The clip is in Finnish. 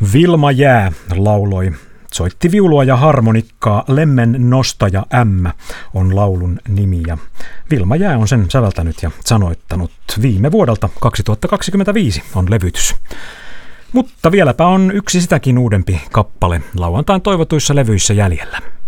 Vilma Jää lauloi. Soitti viulua ja harmonikkaa. Lemmen nostaja M on laulun nimi ja Vilma Jää on sen säveltänyt ja sanoittanut. Viime vuodelta 2025 on levytys. Mutta vieläpä on yksi sitäkin uudempi kappale lauantain toivotuissa levyissä jäljellä.